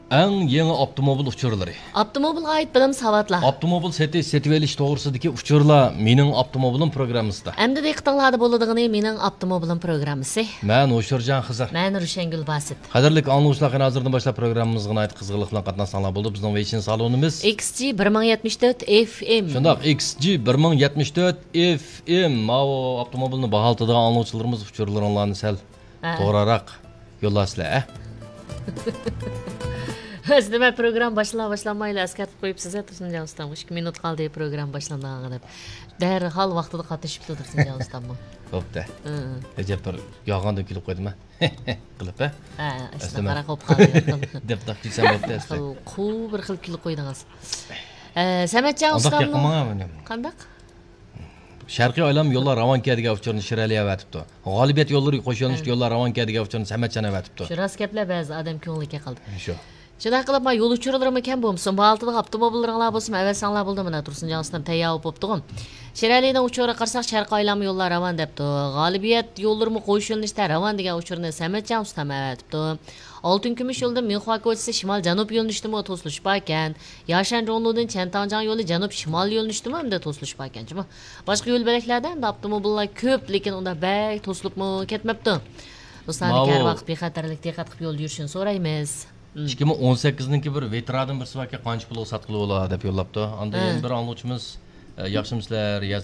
Eng yeni avtomobil uçurları. Avtomobilga ait bilim savatlar. Avtomobil setib elish to'g'risidagi uchurlar mening avtomobilim programmasida. Endi diqqatinglarda bo'ladigan mening avtomobilim programmasi. Men O'shirjon Xizr. Men Rushangul Basit. Qadrli anglashlar, hozirdan boshlab programmamizga oid qiziqlik bilan qatnashsanglar bo'ldi. Bizning Weixin salonimiz XG 1074 FM. Shundoq XG 1074 FM. Mao avtomobilni baholtadigan angluvchilarimiz uchurlaringlarni sal to'g'riroq yo'llasizlar. Nima program başlamayla eskartib qo'yib siz Tursunjon ustam 2 minut qoldi program boshlanadigan deb. Darhol vaqtida qatnashib Tursunjon ustam. Bo'pti. Ajab bir yog'ondan kulib qo'ydimmi? Qilib, ha? Ha, qara qo'yib qoldi. Deb taqtisam bo'pti. Bir xil kulib qo'ydingiz. Samatjon ustam. Qandaq? Sharqiy olam yo'llar Ravonkadiga uchurni Shiraliya vatibdi. G'olibiyat yo'llari qo'shilmish yo'llar Ravonkadiga uchurni Samatjon vatibdi. Shu raskaplar ba'zi odam ko'ngliga qoldi. Shu. Shunday qilib, men yo'l uchurlarimi kam bo'lsin, bu altida avtomobillaringlar bo'lsin, avvalsanglar bo'ldi mana Tursunjon ustam tayyor bo'libdi-ku. Shiraliyadan uchurga qarsak Sharqiy olam yo'llar Ravon debdi. G'olibiyat yo'llarimi qo'shilishda Ravon degan uchurni Samatjon ustam vatibdi. Oltin kumush yo'lda Minxua ko'chasi shimol janub yo'nalishdimi to'silishib ekan. Yashan Jonludan Chantanjan yo'li janub shimol yo'nalishdimi hamda to'silishib ekan. Boshqa yo'l belaklarda ham avtomobillar ko'p, lekin unda bak to'silibmi ketmabdi. Do'stlarning har vaqt bexatarlik diqqat qilib yo'l yurishini so'raymiz. 2018-ninki bir veterandan bir suvakka qancha pul sotqili bo'ladi deb yo'llabdi. Unda bir angluvchimiz yaxshi mislar